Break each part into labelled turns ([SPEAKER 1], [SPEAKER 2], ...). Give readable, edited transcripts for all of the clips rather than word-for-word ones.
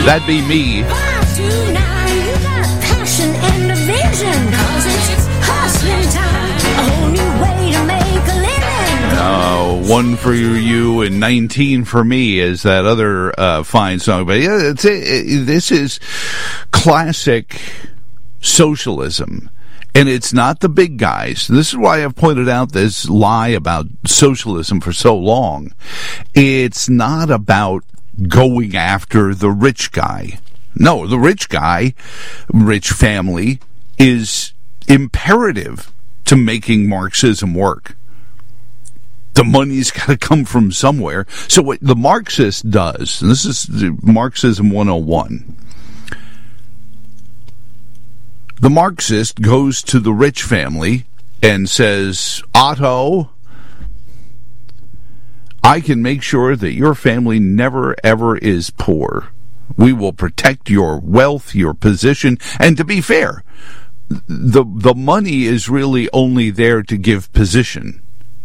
[SPEAKER 1] That'd be me. One for you and 19 for me is that other fine song. But yeah, this is classic socialism. And it's not the big guys. This is why I've pointed out this lie about socialism for so long. It's not about going after the rich guy. No, the rich guy, rich family, is imperative to making Marxism work. The money's got to come from somewhere. So what the Marxist does, and this is Marxism 101, the Marxist goes to the rich family and says, Otto, I can make sure that your family never, ever is poor. We will protect your wealth, your position, and to be fair, the money is really only there to give position.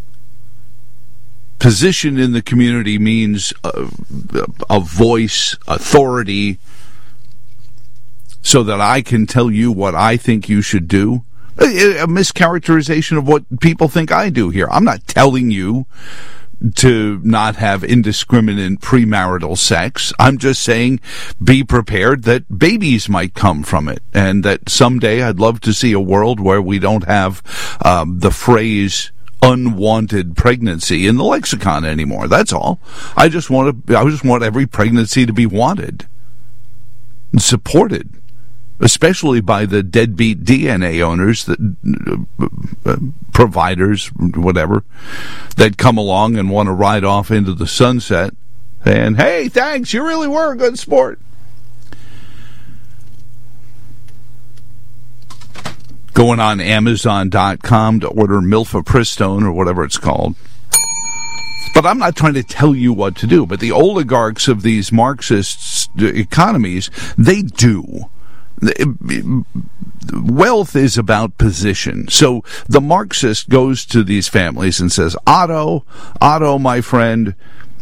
[SPEAKER 1] Position in the community means a voice, authority, so that I can tell you what I think you should do. A mischaracterization of what people think I do here. I'm not telling you to not have indiscriminate premarital sex. I'm just saying be prepared that babies might come from it, and that someday I'd love to see a world where we don't have the phrase unwanted pregnancy in the lexicon anymore. That's all. I just want every pregnancy to be wanted and supported, especially by the deadbeat DNA owners, that providers, whatever, that come along and want to ride off into the sunset and, hey, thanks, you really were a good sport. Going on Amazon.com to order Milfapristone or whatever it's called. But I'm not trying to tell you what to do. But the oligarchs of these Marxist economies, they do. Wealth is about position. So the Marxist goes to these families and says, Otto, my friend,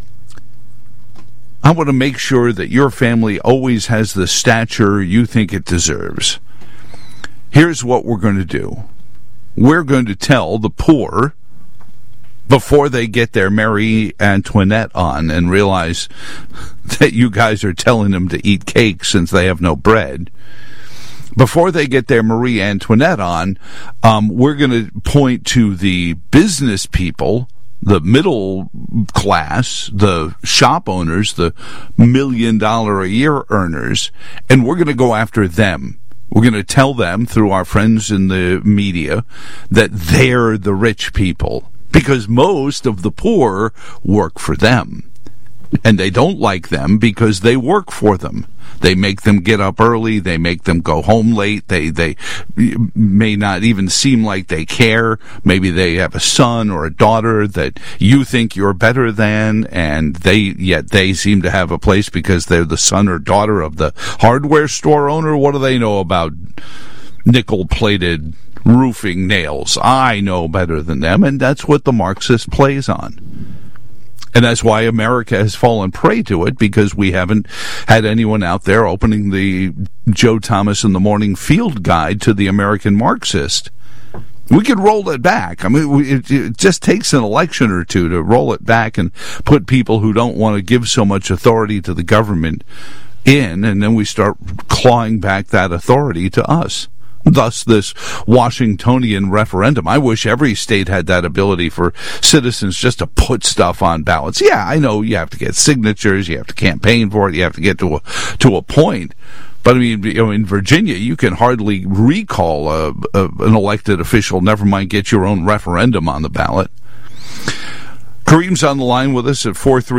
[SPEAKER 1] I want to make sure that your family always has the stature you think it deserves. Here's what we're going to do. We're going to tell the poor, before they get their Marie Antoinette on and realize that you guys are telling them to eat cake since they have no bread, before they get their Marie Antoinette on, we're going to point to the business people, the middle class, the shop owners, the $1 million a year earners, and we're going to go after them. We're going to tell them through our friends in the media that they're the rich people, because most of the poor work for them. And they don't like them because they work for them. They make them get up early. They make them go home late. They may not even seem like they care. Maybe they have a son or a daughter that you think you're better than, and yet they seem to have a place because they're the son or daughter of the hardware store owner. What do they know about nickel-plated roofing nails? I know better than them, and that's what the Marxist plays on. And that's why America has fallen prey to it, because we haven't had anyone out there opening the Joe Thomas in the Morning field guide to the American Marxist. We could roll it back. I mean, it just takes an election or two to roll it back and put people who don't want to give so much authority to the government in, and then we start clawing back that authority to us. Thus, this Washingtonian referendum. I wish every state had that ability for citizens just to put stuff on ballots. Yeah, I know you have to get signatures, you have to campaign for it, you have to get to a point. But I mean, in Virginia, you can hardly recall an elected official, never mind get your own referendum on the ballot. Kareem's on the line with us at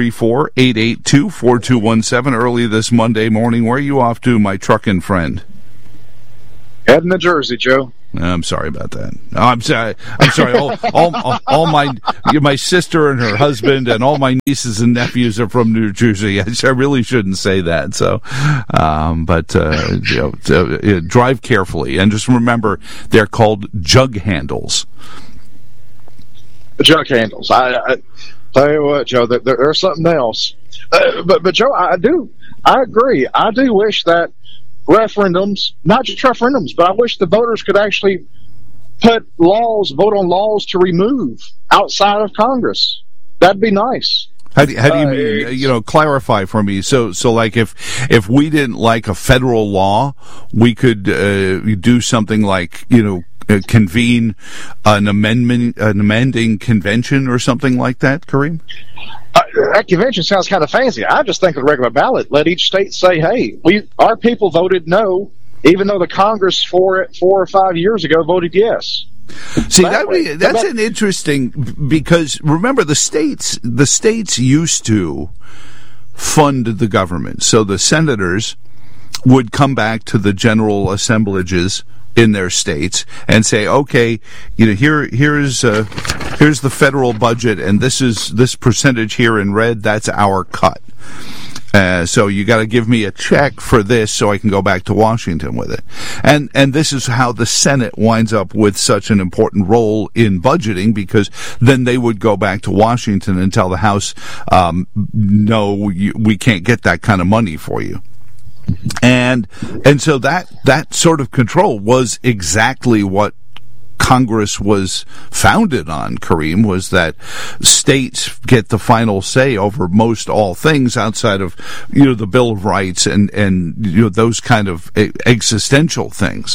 [SPEAKER 1] 434-882-4217 early this Monday morning. Where are you off to, my trucking friend?
[SPEAKER 2] Heading to Jersey, Joe.
[SPEAKER 1] I'm sorry about that. I'm sorry. All my sister and her husband and all my nieces and nephews are from New Jersey. I really shouldn't say that. So, drive carefully and just remember they're called jug handles.
[SPEAKER 2] Jug handles. I tell you what, Joe. There's something else. But Joe, I do I agree. I do wish that referendums, not just referendums, but I wish the voters could actually vote on laws to remove outside of Congress. That'd be nice.
[SPEAKER 1] How do you mean? Clarify for me. So like if we didn't like a federal law, we could do something like convene an amending convention or something like that, Kareem?
[SPEAKER 2] That convention sounds kind of fancy. I just think of the regular ballot. Let each state say, "Hey, our people voted no," even though the Congress 4 or 5 years ago voted yes.
[SPEAKER 1] See, that's an interesting, because remember the states used to fund the government. So the senators would come back to the general assemblages in their states and say, okay, here's the federal budget, and this percentage here in red, that's our cut. So you got to give me a check for this so I can go back to Washington with it. And this is how the Senate winds up with such an important role in budgeting, because then they would go back to Washington and tell the House, no, we can't get that kind of money for you. And so that sort of control was exactly what Congress was founded on, Kareem, was that states get the final say over most all things outside of, the Bill of Rights and those kind of existential things.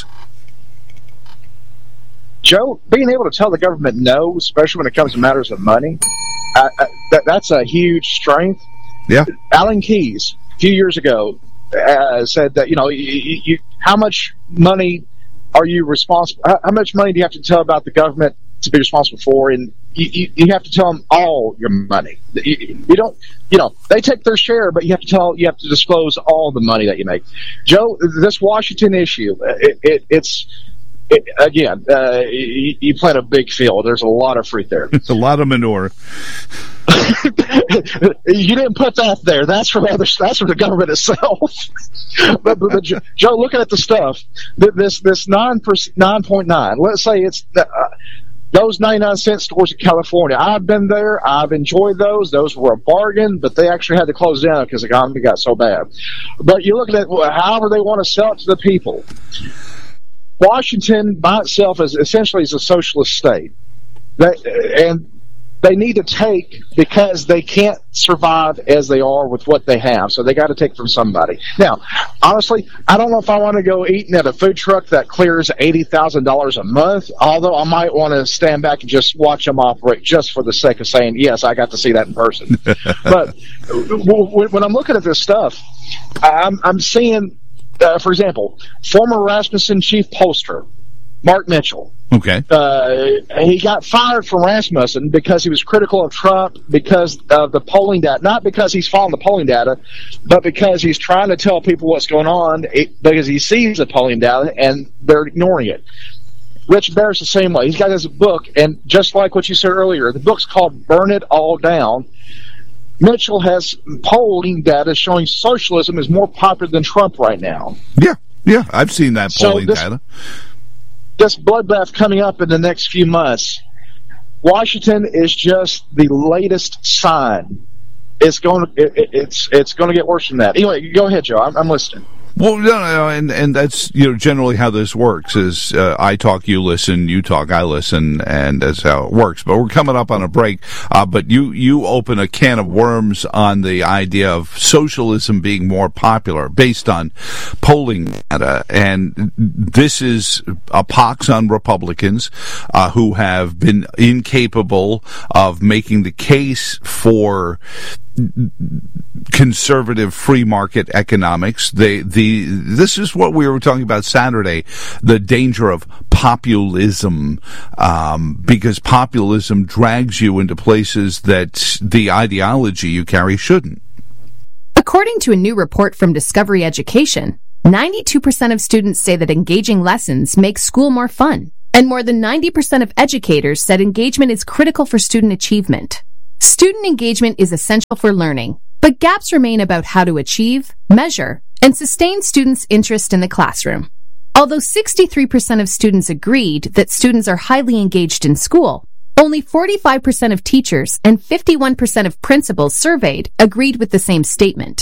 [SPEAKER 2] Joe, being able to tell the government no, especially when it comes to matters of money, that's a huge strength.
[SPEAKER 1] Yeah.
[SPEAKER 2] Alan Keyes, a few years ago, said that, how much money are you responsible? How much money do you have to tell about the government to be responsible for? And you have to tell them all your money. You don't, they take their share, but you have to disclose all the money that you make. Joe, this Washington issue, you plant a big field. There's a lot of fruit there.
[SPEAKER 1] It's a lot of manure.
[SPEAKER 2] You didn't put that there. That's from the government itself. but Joe, looking at the stuff, this 9.9. Let's say it's those 99-cent stores in California. I've been there. I've enjoyed those. Those were a bargain, but they actually had to close down because the economy got so bad. But you're looking at however they want to sell it to the people. Washington by itself is essentially a socialist state. They need to take, because they can't survive as they are with what they have, so they got to take from somebody. Now, honestly, I don't know if I want to go eating at a food truck that clears $80,000 a month, although I might want to stand back and just watch them operate just for the sake of saying, yes, I got to see that in person. But when I'm looking at this stuff, I'm seeing, for example, former Rasmussen chief pollster, Mark Mitchell.
[SPEAKER 1] Okay.
[SPEAKER 2] He got fired from Rasmussen because he was critical of Trump because of the polling data. Not because he's following the polling data, but because he's trying to tell people what's going on because he sees the polling data and they're ignoring it. Rich Bear's the same way. He's got his book, and just like what you said earlier, the book's called Burn It All Down. Mitchell has polling data showing socialism is more popular than Trump right now.
[SPEAKER 1] Yeah, I've seen that polling data.
[SPEAKER 2] This bloodbath coming up in the next few months, Washington is just the latest sign. It's going to get worse than that. Anyway, go ahead, Joe. I'm listening.
[SPEAKER 1] Well, no, and that's generally how this works. Is I talk, you listen, you talk, I listen, and that's how it works. But we're coming up on a break. But you open a can of worms on the idea of socialism being more popular based on polling data, and this is a pox on Republicans who have been incapable of making the case for conservative free market economics. This is what we were talking about Saturday, the danger of populism, because populism drags you into places that the ideology you carry shouldn't.
[SPEAKER 3] According to a new report from Discovery Education, 92% of students say that engaging lessons make school more fun, and more than 90% of educators said engagement is critical for student achievement. Student engagement is essential for learning, but gaps remain about how to achieve, measure, and sustain students' interest in the classroom. Although 63% of students agreed that students are highly engaged in school, only 45% of teachers and 51% of principals surveyed agreed with the same statement.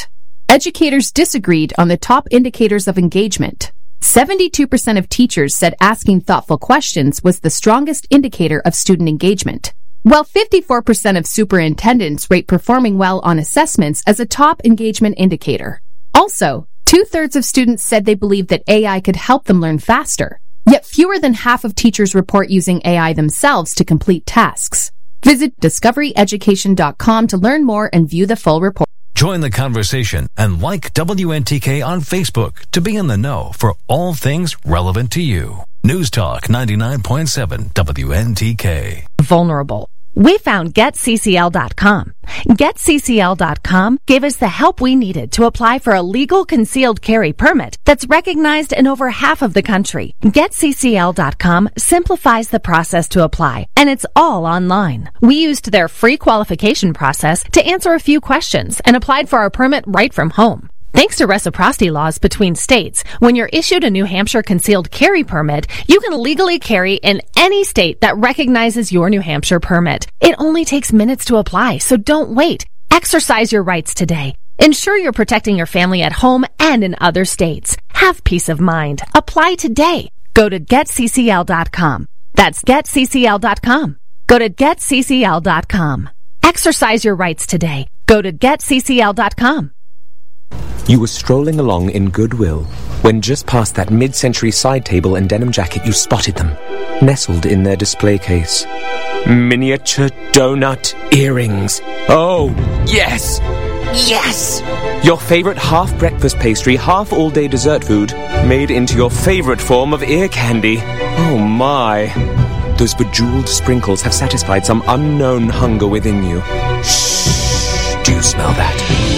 [SPEAKER 3] Educators disagreed on the top indicators of engagement. 72% of teachers said asking thoughtful questions was the strongest indicator of student engagement, while 54% of superintendents rate performing well on assessments as a top engagement indicator. Also, 2/3 of students said they believed that AI could help them learn faster, yet fewer than half of teachers report using AI themselves to complete tasks. Visit discoveryeducation.com to learn more and view the full report.
[SPEAKER 4] Join the conversation and like WNTK on Facebook to be in the know for all things relevant to you. News Talk 99.7 WNTK.
[SPEAKER 5] Vulnerable. We found GetCCL.com. GetCCL.com gave us the help we needed to apply for a legal concealed carry permit that's recognized in over half of the country. GetCCL.com simplifies the process to apply, and it's all online. We used their free qualification process to answer a few questions and applied for our permit right from home. Thanks to reciprocity laws between states, when you're issued a New Hampshire concealed carry permit, you can legally carry in any state that recognizes your New Hampshire permit. It only takes minutes to apply, so don't wait. Exercise your rights today. Ensure you're protecting your family at home and in other states. Have peace of mind. Apply today. Go to GetCCL.com. That's GetCCL.com. Go to GetCCL.com. Exercise your rights today. Go to GetCCL.com.
[SPEAKER 6] You were strolling along in goodwill when just past that mid-century side table and denim jacket you spotted them, nestled in their display case. Miniature donut earrings. Oh, yes! Yes! Your favorite half-breakfast pastry, half-all-day dessert food, made into your favorite form of ear candy. Oh my. Those bejeweled sprinkles have satisfied some unknown hunger within you. Shh! Do you smell that?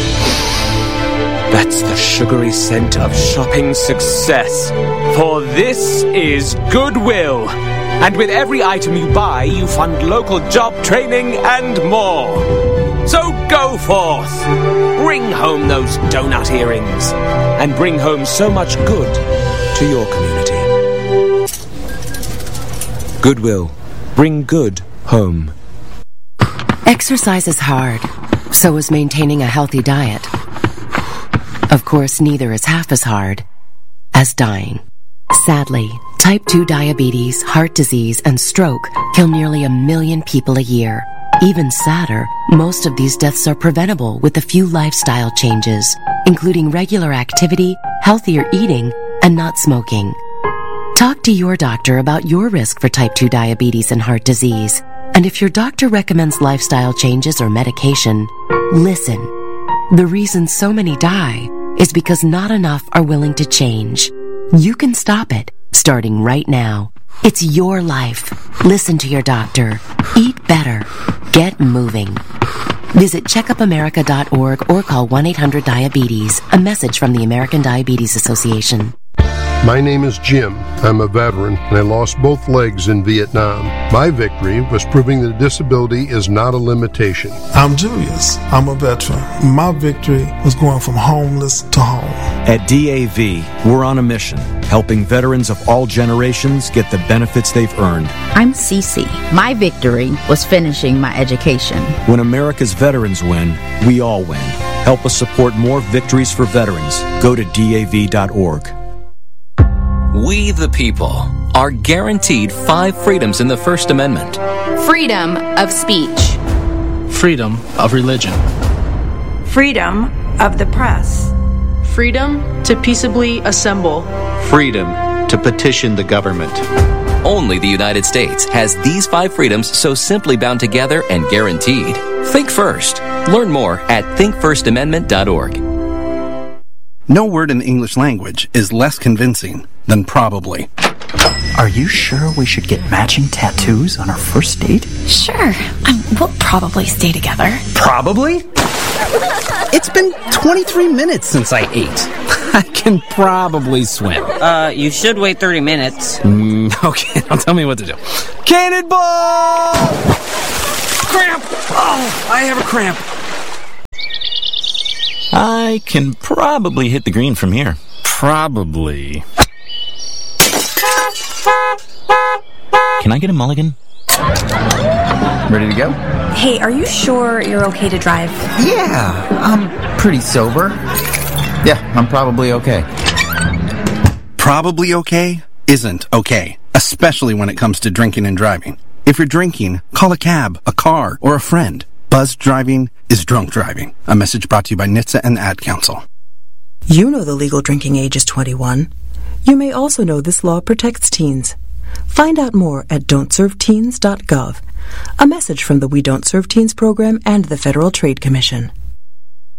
[SPEAKER 6] That's the sugary scent of shopping success. For this is Goodwill. And with every item you buy, you fund local job training and more. So go forth. Bring home those donut earrings. And bring home so much good to your community. Goodwill. Bring good home.
[SPEAKER 7] Exercise is hard. So is maintaining a healthy diet. Of course, neither is half as hard as dying. Sadly, type 2 diabetes, heart disease, and stroke kill nearly 1 million people a year. Even sadder, most of these deaths are preventable with a few lifestyle changes, including regular activity, healthier eating, and not smoking. Talk to your doctor about your risk for type 2 diabetes and heart disease. And if your doctor recommends lifestyle changes or medication, listen. The reason so many die is because not enough are willing to change. You can stop it, starting right now. It's your life. Listen to your doctor. Eat better. Get moving. Visit checkupamerica.org or call 1-800-DIABETES. A message from the American Diabetes Association.
[SPEAKER 8] My name is Jim. I'm a veteran, and I lost both legs in Vietnam. My victory was proving that disability is not a limitation.
[SPEAKER 9] I'm Julius. I'm a veteran. My victory was going from homeless to home.
[SPEAKER 10] At DAV, we're on a mission, helping veterans of all generations get the benefits they've earned.
[SPEAKER 11] I'm Cece. My victory was finishing my education.
[SPEAKER 10] When America's veterans win, we all win. Help us support more victories for veterans. Go to DAV.org.
[SPEAKER 12] We, the people, are guaranteed 5 freedoms in the First Amendment.
[SPEAKER 13] Freedom of speech.
[SPEAKER 14] Freedom of religion.
[SPEAKER 15] Freedom of the press.
[SPEAKER 16] Freedom to peaceably assemble.
[SPEAKER 17] Freedom to petition the government.
[SPEAKER 12] Only the United States has these 5 freedoms so simply bound together and guaranteed. Think first. Learn more at thinkfirstamendment.org.
[SPEAKER 18] No word in the English language is less convincing than probably.
[SPEAKER 19] Are you sure we should get matching tattoos on our first date?
[SPEAKER 20] Sure. We'll probably stay together.
[SPEAKER 18] Probably? It's been 23 minutes since I ate. I can probably swim.
[SPEAKER 21] You should wait 30 minutes.
[SPEAKER 18] Okay, now tell me what to do. Cannonball! Cramp! Oh, I have a cramp.
[SPEAKER 22] I can probably hit the green from here.
[SPEAKER 18] Probably.
[SPEAKER 22] can I get a mulligan?
[SPEAKER 1] Ready to go?
[SPEAKER 2] Hey, are you sure you're okay to drive?
[SPEAKER 1] Yeah, I'm pretty sober. Yeah, I'm probably okay.
[SPEAKER 23] Probably okay isn't okay, especially when it comes to drinking and driving. If you're drinking, call a cab, a car, or a friend. Buzzed driving is drunk driving. A message brought to you by NHTSA and the Ad Council.
[SPEAKER 24] You know the legal drinking age is 21. You may also know this law protects teens. Find out more at don'tserveteens.gov. A message from the We Don't Serve Teens program and the Federal Trade Commission.